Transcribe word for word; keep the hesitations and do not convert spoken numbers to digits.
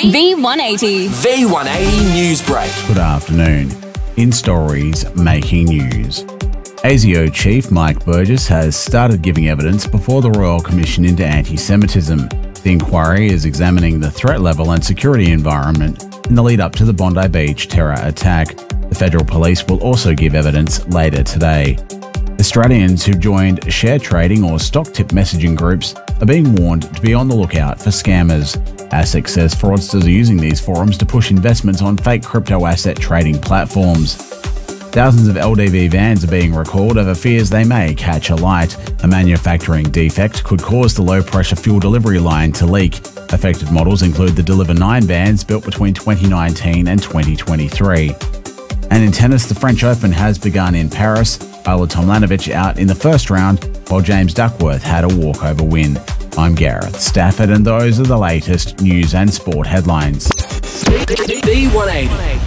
V one eighty. V one eighty News Break. Good afternoon. In stories making news. A S I O Chief Mike Burgess has started giving evidence before the Royal Commission into Anti-Semitism. The inquiry is examining the threat level and security environment in the lead up to the Bondi Beach terror attack. The Federal Police will also give evidence later today. Australians who joined share trading or stock tip messaging groups are being warned to be on the lookout for scammers. ASIC says fraudsters are using these forums to push investments on fake crypto asset trading platforms. Thousands of L D V vans are being recalled over fears they may catch alight. A manufacturing defect could cause the low-pressure fuel delivery line to leak. Affected models include the Deliver nine vans built between twenty nineteen and twenty twenty-three. And in tennis, the French Open has begun in Paris. Ajla Tomljanovic out in the first round, while James Duckworth had a walkover win. I'm Gareth Stafford, and those are the latest news and sport headlines. V one eighty.